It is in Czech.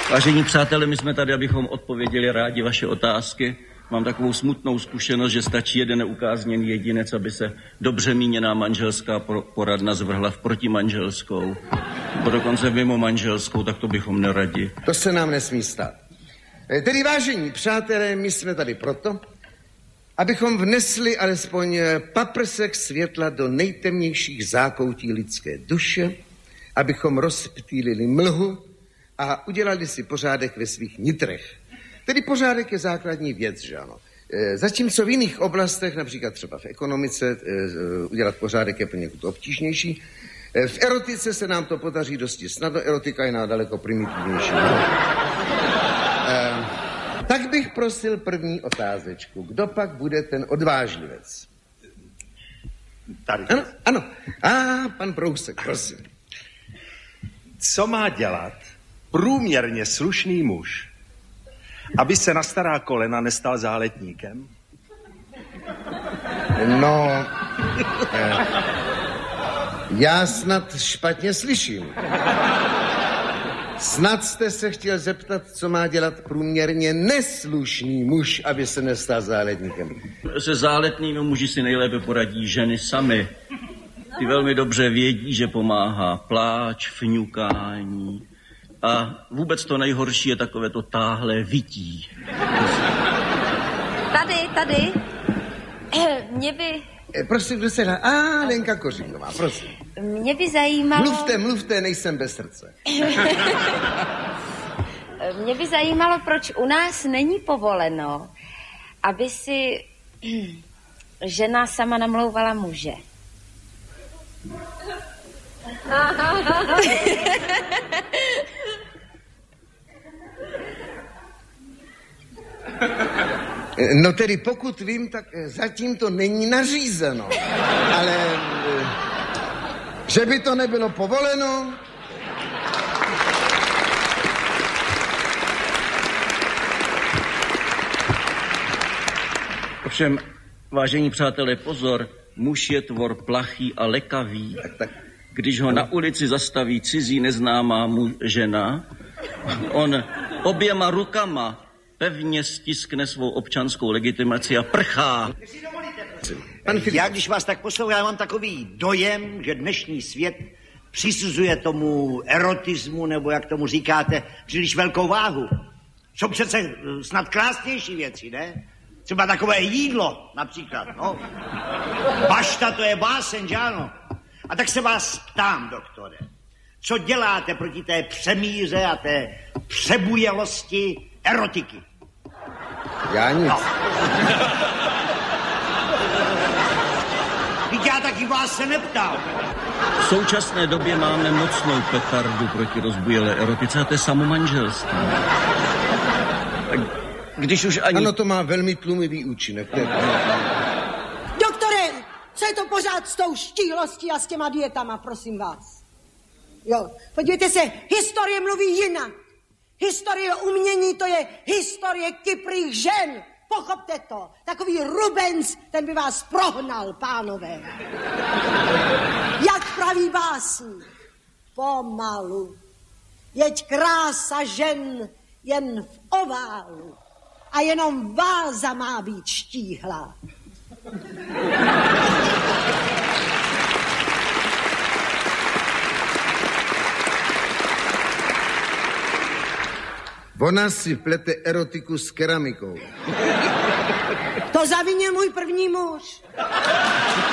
Vážení přátelé, my jsme tady, abychom odpověděli rádi vaše otázky. Mám takovou smutnou zkušenost, že stačí jeden neukázněný jedinec, aby se dobře míněná manželská poradna zvrhla v protimanželskou, nebo dokonce mimo manželskou, tak to bychom neradi. To se nám nesmí stát. Tedy vážení přátelé, my jsme tady proto, abychom vnesli alespoň paprsek světla do nejtemnějších zákoutí lidské duše, abychom rozptýlili mlhu a udělali si pořádek ve svých nitrech. Tedy pořádek je základní věc, že ano. Zatímco v jiných oblastech, například třeba v ekonomice, udělat pořádek je poněkud obtížnější, v erotice se nám to podaří dosti snadno, erotika je daleko primitivnější. Tak bych prosil první otázečku. Kdo pak bude ten odvážlivec? Tady. Ano. Pan Prousek, prosím. Co má dělat průměrně slušný muž, aby se na stará kolena nestal záletníkem? No, já snad špatně slyším. Snad jste se chtěl zeptat, co má dělat průměrně neslušný muž, aby se nestal záletníkem. Se záletnými muži si nejlépe poradí ženy samy. Ty velmi dobře vědí, že pomáhá pláč, fňukání a vůbec to nejhorší je takové to táhlé vytí. Tady. Mě by... Prosím, kdo se hlá? Lenka Kořínková, prosím. Mě by zajímalo... Mluvte, nejsem bez srdce. Mě by zajímalo, proč u nás není povoleno, aby si žena sama namlouvala muže. No tedy pokud vím, tak zatím to není nařízeno. Ale že by to nebylo povoleno... Ovšem, vážení přátelé, pozor, muž je tvor plachý a lekavý. Tak. Když ho na ulici zastaví cizí neznámá žena, on oběma rukama pevně stiskne svou občanskou legitimaci a prchá. Já, když vás tak poslouchám, mám takový dojem, že dnešní svět přisuzuje tomu erotismu, nebo jak tomu říkáte, příliš velkou váhu. Jsou přece snad krásnější věci, ne? Třeba takové jídlo, například, no. Bašta, to je báseň, že ano? A tak se vás ptám, doktore, co děláte proti té přemíře a té přebujelosti erotiky? Já nic. No. Já taky vás se neptal. V současné době máme mocnou petardu proti rozbujelé erotice a to je samomanželství. Když už ani... Ano, to má velmi tlumivý účinek. Doktore, co je to pořád s tou štíhlostí a s těma dietama, prosím vás? Jo, podívejte se, historie mluví jinak. Historie umění, to je historie kyprých žen. Pochopte to. Takový Rubens, ten by vás prohnal, pánové. Jak praví básník, pomalu. Jeď krása žen jen v oválu a jenom váza má být štíhlá. Ona si plete erotiku s keramikou. To zavinil můj první muž.